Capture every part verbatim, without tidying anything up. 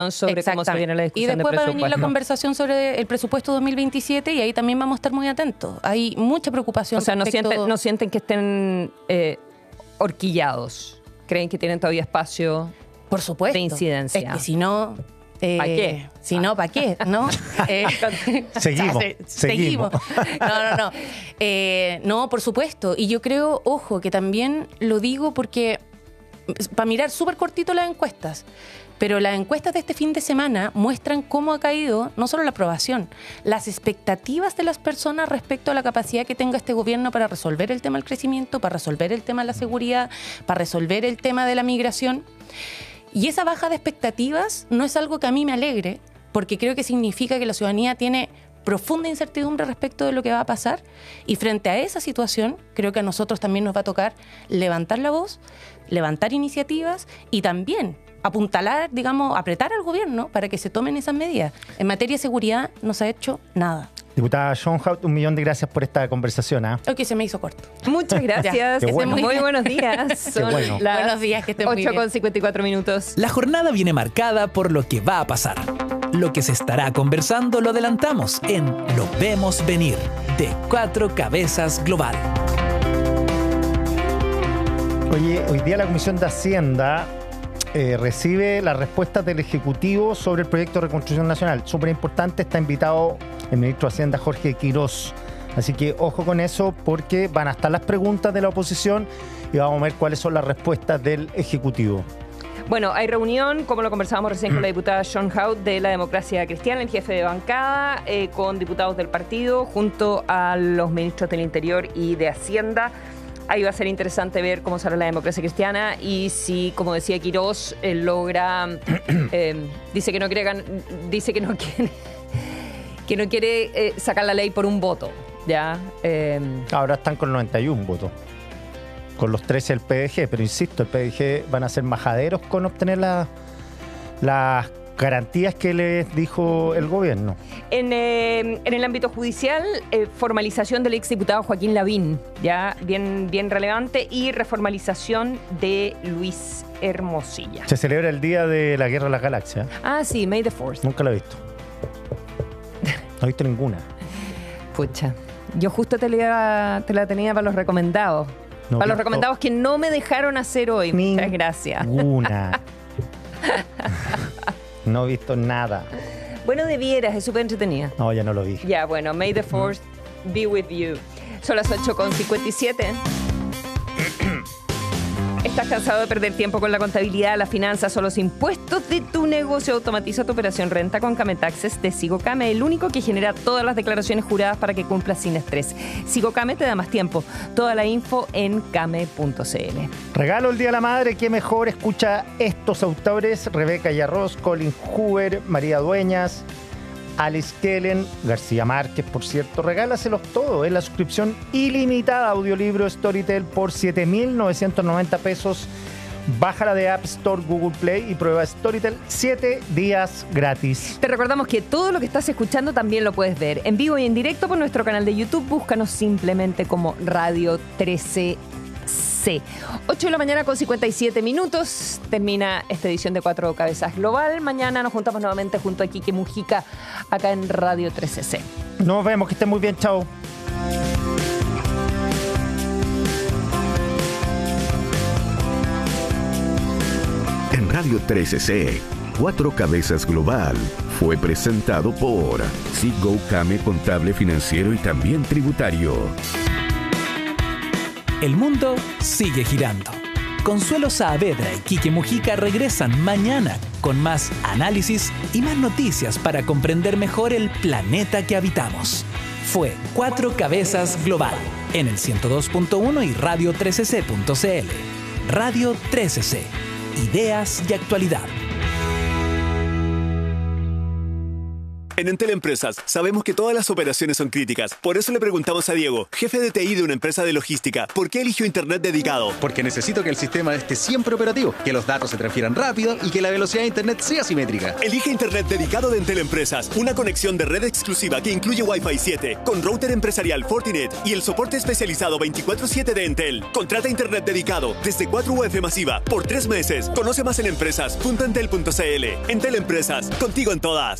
sobre cómo se viene la discusión y después de va a venir la presupuesto. conversación sobre el presupuesto dos mil veintisiete y ahí también vamos a estar muy atentos. Hay mucha preocupación. O sea, no respecto... sienten, no sienten que estén eh, horquillados. ¿Creen que tienen todavía espacio Por supuesto. de incidencia? Es que si no... Eh, ¿Para qué? Si no, ¿para qué? ¿No? Eh, Seguimos, o sea, se- seguimos. No, no, no. Eh, no, por supuesto. Y yo creo, ojo, que también lo digo porque para mirar súper cortito las encuestas, pero las encuestas de este fin de semana muestran cómo ha caído no solo la aprobación, las expectativas de las personas respecto a la capacidad que tenga este gobierno para resolver el tema del crecimiento, para resolver el tema de la seguridad, para resolver el tema de la migración. Y esa baja de expectativas no es algo que a mí me alegre, porque creo que significa que la ciudadanía tiene profunda incertidumbre respecto de lo que va a pasar, y frente a esa situación creo que a nosotros también nos va a tocar levantar la voz, levantar iniciativas y también apuntalar, digamos, apretar al gobierno para que se tomen esas medidas. En materia de seguridad no se ha hecho nada. Diputada Schoenhout, un millón de gracias por esta conversación. ¿eh? Ok, se me hizo corto. Muchas gracias. Qué bueno. Muy buenos días. Son bueno. las Buenos días, que estén muy ocho bien. con cincuenta y cuatro minutos. La jornada viene marcada por lo que va a pasar. Lo que se estará conversando lo adelantamos en Lo Vemos Venir, de Cuatro Cabezas Global. Oye, hoy día la Comisión de Hacienda eh, recibe las respuestas del Ejecutivo sobre el proyecto de reconstrucción nacional. Súper importante, está invitado el ministro de Hacienda, Jorge Quirós. Así que ojo con eso, porque van a estar las preguntas de la oposición y vamos a ver cuáles son las respuestas del Ejecutivo. Bueno, hay reunión, como lo conversábamos recién con la diputada Schoenhout, de la Democracia Cristiana, el jefe de bancada, eh, con diputados del partido, junto a los ministros del Interior y de Hacienda. Ahí va a ser interesante ver cómo sale la Democracia Cristiana y si, como decía Quirós, eh, logra, eh, dice que no quiere, gan- dice que no quiere, que no quiere eh, sacar la ley por un voto, ¿ya? Eh, Ahora están con noventa y uno votos, con los trece del P D G, pero insisto, el P D G van a ser majaderos con obtener la- las garantías que les dijo el gobierno. En, eh, en el ámbito judicial, eh, formalización del exdiputado Joaquín Lavín, ya bien, bien relevante, y reformalización de Luis Hermosilla. Se celebra el Día de la Guerra de las Galaxias. Ah, sí, May the Fourth. Nunca lo he visto. No he visto ninguna. Pucha, yo justo te la, te la tenía para los recomendados. No para los visto recomendados que no me dejaron hacer hoy. Muchas gracias. Ninguna. No he visto nada. Bueno, debieras, es súper entretenida. No, ya no lo vi. Ya, bueno, May the Fourth be with you. Son las ocho con cincuenta y siete. ¿Estás cansado de perder tiempo con la contabilidad, las finanzas o los impuestos de tu negocio? Automatiza tu operación renta con Kame Taxes de SigoKame, el único que genera todas las declaraciones juradas para que cumplas sin estrés. SigoKame te da más tiempo. Toda la info en kame punto c l. Regalo el Día de la Madre, qué mejor. Escucha estos autores: Rebeca Yarros, Colin Hoover, María Dueñas, Alice Kellen, García Márquez, por cierto. Regálaselos todos. Es la suscripción ilimitada audiolibro Storytel por siete mil novecientos noventa pesos. Bájala de App Store, Google Play y prueba Storytel siete días gratis. Te recordamos que todo lo que estás escuchando también lo puedes ver en vivo y en directo por nuestro canal de YouTube. Búscanos simplemente como Radio trece C. ocho de la mañana con cincuenta y siete minutos. Termina esta edición de Cuatro Cabezas Global. Mañana nos juntamos nuevamente junto a Quique Mujica acá en Radio trece C. Nos vemos, que estén muy bien, chao. En Radio trece C, Cuatro Cabezas Global fue presentado por SigoKame Contable Financiero y también Tributario. El mundo sigue girando. Consuelo Saavedra y Quique Mujica regresan mañana con más análisis y más noticias para comprender mejor el planeta que habitamos. Fue Cuatro Cabezas Global en el ciento dos punto uno y radio trece c punto c l. Radio trece C. Ideas y actualidad. En Entel Empresas sabemos que todas las operaciones son críticas. Por eso le preguntamos a Diego, jefe de T I de una empresa de logística, ¿por qué eligió Internet dedicado? Porque necesito que el sistema esté siempre operativo, que los datos se transfieran rápido y que la velocidad de Internet sea simétrica. Elige Internet dedicado de Entel Empresas. Una conexión de red exclusiva que incluye Wi-Fi siete, con router empresarial Fortinet y el soporte especializado veinticuatro siete de Entel. Contrata Internet dedicado desde cuatro U F masiva por tres meses. Conoce más en empresas punto entel punto c l. Entel Empresas, contigo en todas.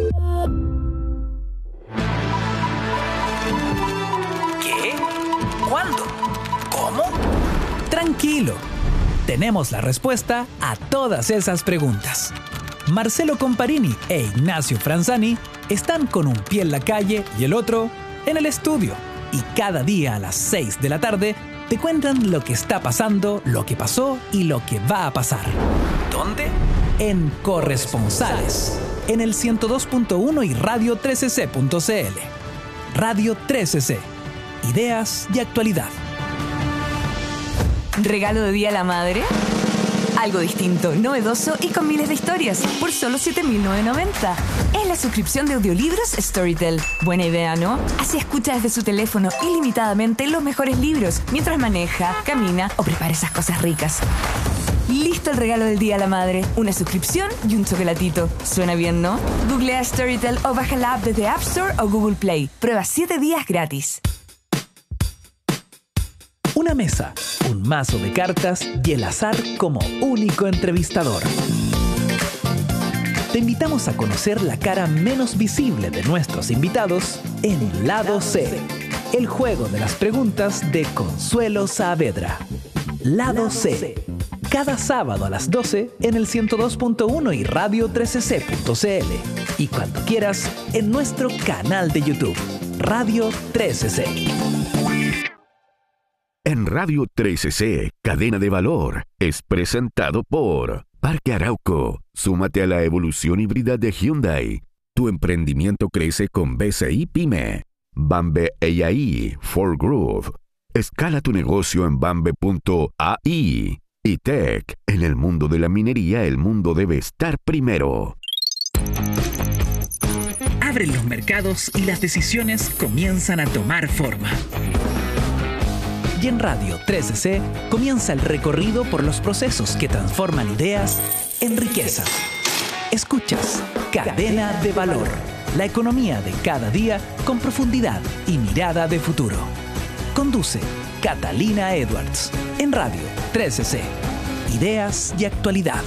¿Qué? ¿Cuándo? ¿Cómo? Tranquilo. Tenemos la respuesta a todas esas preguntas. Marcelo Comparini e Ignacio Franzani están con un pie en la calle y el otro en el estudio. Y cada día a las seis de la tarde te cuentan lo que está pasando, lo que pasó y lo que va a pasar. ¿Dónde? En Corresponsales, en el ciento dos punto uno y radio trece ce punto c l. Radio trece ce. Ideas y actualidad. ¿Regalo de Día a la Madre? Algo distinto, novedoso y con miles de historias por solo siete mil novecientos noventa. Es la suscripción de audiolibros Storytel. Buena idea, ¿no? Así escucha desde su teléfono ilimitadamente los mejores libros mientras maneja, camina o prepara esas cosas ricas. Listo el regalo del Día a la Madre. Una suscripción y un chocolatito. Suena bien, ¿no? Googlea Storytel o baja la app desde App Store o Google Play. Prueba siete días gratis. Una mesa, un mazo de cartas y el azar como único entrevistador. Te invitamos a conocer la cara menos visible de nuestros invitados en Lado C, el juego de las preguntas de Consuelo Saavedra. Lado C, cada sábado a las doce en el ciento dos punto uno y radio trece ce punto c l y cuando quieras en nuestro canal de YouTube, Radio trece ce. En Radio trece ce, Cadena de Valor, es presentado por Parque Arauco. Súmate a la evolución híbrida de Hyundai. Tu emprendimiento crece con B C I Pyme. Bambe A I, For Groove. Escala tu negocio en bambe punto a i. Y Tech, en el mundo de la minería, el mundo debe estar primero. Abren los mercados y las decisiones comienzan a tomar forma. Y en Radio trece ce comienza el recorrido por los procesos que transforman ideas en riqueza. Escuchas Cadena de Valor, la economía de cada día con profundidad y mirada de futuro. Conduce Catalina Edwards en Radio trece ce. Ideas y actualidad.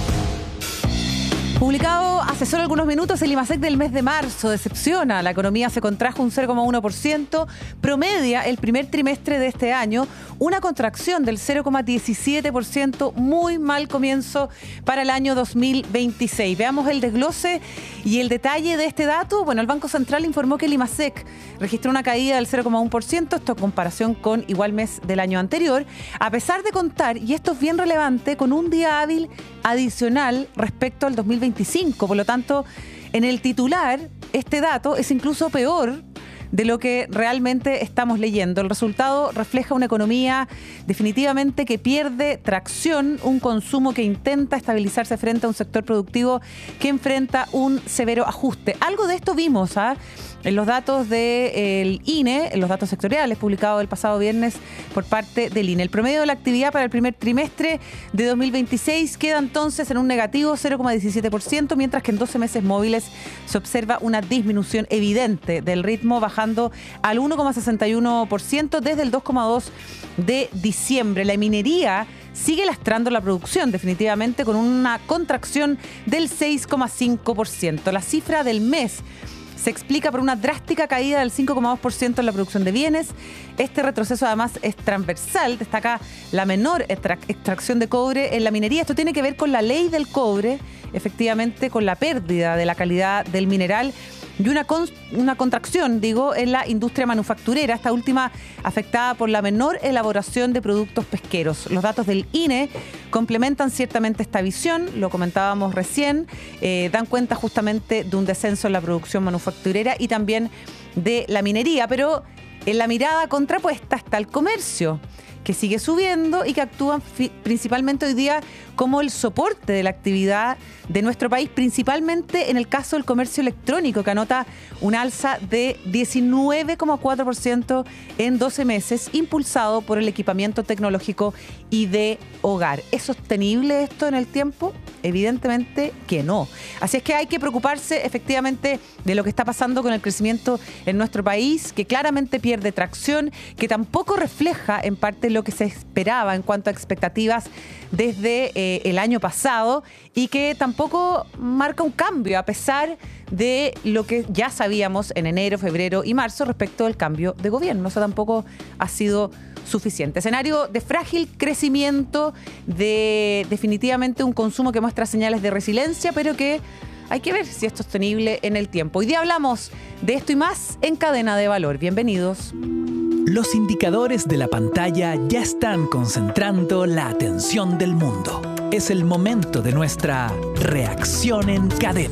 Publicado hace solo algunos minutos, el IMASEC del mes de marzo decepciona. La economía se contrajo un cero coma uno por ciento, promedia el primer trimestre de este año una contracción del cero coma diecisiete por ciento, muy mal comienzo para el año dos mil veintiséis. Veamos el desglose y el detalle de este dato. Bueno, el Banco Central informó que el IMASEC registró una caída del cero coma uno por ciento, esto en comparación con igual mes del año anterior, a pesar de contar, y esto es bien relevante, con un día hábil adicional respecto al dos mil veinticinco. Por lo tanto, en el titular, este dato es incluso peor de lo que realmente estamos leyendo. El resultado refleja una economía definitivamente que pierde tracción, un consumo que intenta estabilizarse frente a un sector productivo que enfrenta un severo ajuste. Algo de esto vimos, ¿ah? En los datos del I N E, en los datos sectoriales publicados el pasado viernes por parte del I N E. El promedio de la actividad para el primer trimestre de dos mil veintiséis queda entonces en un negativo cero coma diecisiete por ciento, mientras que en doce meses móviles se observa una disminución evidente del ritmo, bajando al uno coma sesenta y uno por ciento desde el dos coma dos por ciento de diciembre. La minería sigue lastrando la producción, definitivamente, con una contracción del seis coma cinco por ciento. La cifra del mes se explica por una drástica caída del cinco coma dos por ciento en la producción de bienes. Este retroceso además es transversal, destaca la menor extracción de cobre en la minería. Esto tiene que ver con la ley del cobre, efectivamente con la pérdida de la calidad del mineral y una, con, una contracción, digo, en la industria manufacturera, esta última afectada por la menor elaboración de productos pesqueros. Los datos del I N E complementan ciertamente esta visión, lo comentábamos recién, eh, dan cuenta justamente de un descenso en la producción manufacturera y también de la minería, pero En la mirada contrapuesta está el comercio, que sigue subiendo y que actúa principalmente hoy día como el soporte de la actividad de nuestro país, principalmente en el caso del comercio electrónico, que anota un alza de diecinueve coma cuatro por ciento en doce meses, impulsado por el equipamiento tecnológico y de hogar. ¿Es sostenible esto en el tiempo? Evidentemente que no. Así es que hay que preocuparse efectivamente de lo que está pasando con el crecimiento en nuestro país, que claramente pierde tracción, que tampoco refleja en parte lo que se esperaba en cuanto a expectativas desde eh, el año pasado, y que tampoco marca un cambio a pesar de lo que ya sabíamos en enero, febrero y marzo respecto del cambio de gobierno. Eso tampoco ha sido suficiente. Escenario de frágil crecimiento, de definitivamente un consumo que muestra señales de resiliencia, pero que hay que ver si es sostenible en el tiempo. Hoy día hablamos de esto y más en Cadena de Valor. Bienvenidos. Los indicadores de la pantalla ya están concentrando la atención del mundo. Es el momento de nuestra reacción en cadena.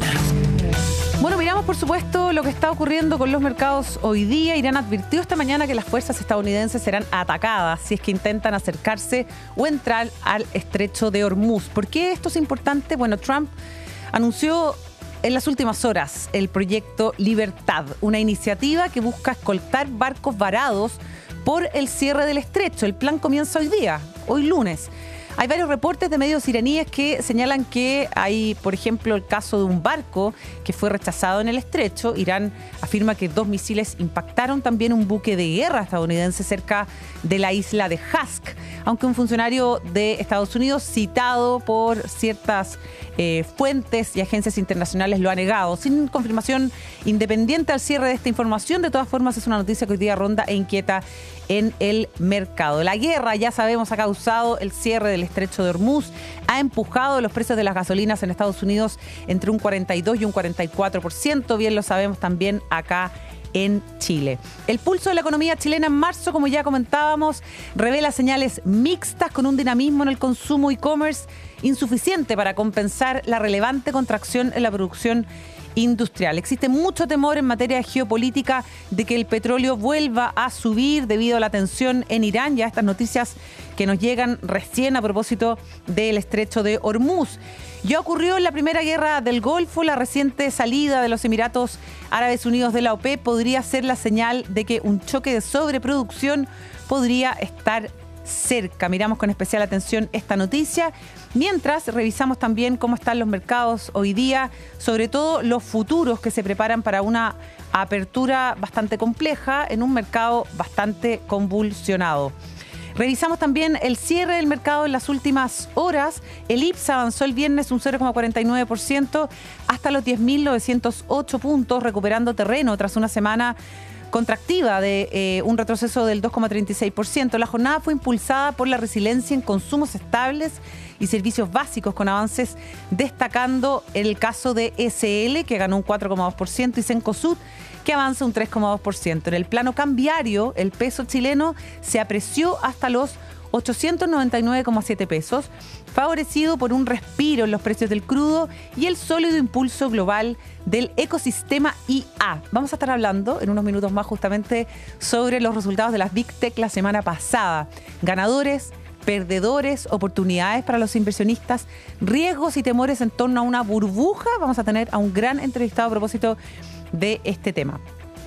Bueno, miramos por supuesto lo que está ocurriendo con los mercados hoy día. Irán advirtió esta mañana que las fuerzas estadounidenses serán atacadas si es que intentan acercarse o entrar al estrecho de Hormuz. ¿Por qué esto es importante? Bueno, Trump anunció en las últimas horas el proyecto Libertad, una iniciativa que busca escoltar barcos varados por el cierre del estrecho. El plan comienza hoy día, hoy lunes. Hay varios reportes de medios iraníes que señalan que hay, por ejemplo, el caso de un barco que fue rechazado en el estrecho. Irán afirma que dos misiles impactaron también un buque de guerra estadounidense cerca de la isla de Hask, aunque un funcionario de Estados Unidos citado por ciertas eh, fuentes y agencias internacionales lo ha negado. Sin confirmación independiente al cierre de esta información, de todas formas es una noticia que hoy día ronda e inquieta en el mercado. La guerra, ya sabemos, ha causado el cierre del estrecho de Hormuz, ha empujado los precios de las gasolinas en Estados Unidos entre un cuarenta y dos y un cuarenta y cuatro por ciento, bien lo sabemos también acá en Chile. El pulso de la economía chilena en marzo, como ya comentábamos, revela señales mixtas con un dinamismo en el consumo e-commerce insuficiente para compensar la relevante contracción en la producción industrial. Existe mucho temor en materia de geopolítica de que el petróleo vuelva a subir debido a la tensión en Irán. Ya estas noticias que nos llegan recién a propósito del estrecho de Hormuz. Ya ocurrió en la primera guerra del Golfo. La reciente salida de los Emiratos Árabes Unidos de la OPEP podría ser la señal de que un choque de sobreproducción podría estar cerca. Miramos con especial atención esta noticia, mientras revisamos también cómo están los mercados hoy día, sobre todo los futuros que se preparan para una apertura bastante compleja en un mercado bastante convulsionado. Revisamos también el cierre del mercado en las últimas horas. El I P S avanzó el viernes un cero coma cuarenta y nueve por ciento hasta los diez mil novecientos ocho puntos, recuperando terreno tras una semana contractiva de eh, un retroceso del dos coma treinta y seis por ciento. La jornada fue impulsada por la resiliencia en consumos estables y servicios básicos, con avances destacando el caso de S L, que ganó un cuatro coma dos por ciento, y Cencosud, que avanza un tres coma dos por ciento. En el plano cambiario, el peso chileno se apreció hasta los ochocientos noventa y nueve coma siete pesos, favorecido por un respiro en los precios del crudo y el sólido impulso global del ecosistema I A. Vamos a estar hablando en unos minutos más justamente sobre los resultados de las Big Tech la semana pasada. Ganadores, perdedores, oportunidades para los inversionistas, riesgos y temores en torno a una burbuja. Vamos a tener a un gran entrevistado a propósito de este tema.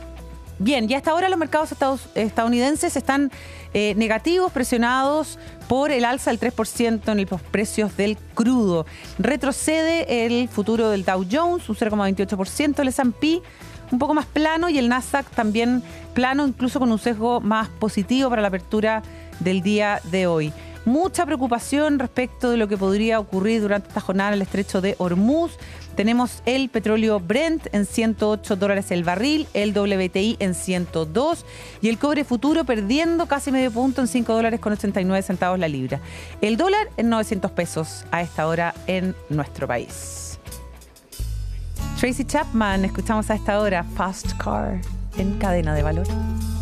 Bien, y hasta ahora los mercados estados, estadounidenses están eh, negativos, presionados por el alza del tres por ciento en los precios del crudo. Retrocede el futuro del Dow Jones, un cero coma veintiocho por ciento, el S and P un poco más plano y el Nasdaq también plano, incluso con un sesgo más positivo para la apertura del día de hoy. Mucha preocupación respecto de lo que podría ocurrir durante esta jornada en el estrecho de Hormuz. Tenemos el petróleo Brent en ciento ocho dólares el barril, el W T I en ciento dos y el cobre futuro perdiendo casi medio punto en cinco dólares con ochenta y nueve centavos la libra. El dólar en novecientos pesos a esta hora en nuestro país. Tracy Chapman, escuchamos a esta hora Fast Car en Cadena de Valor.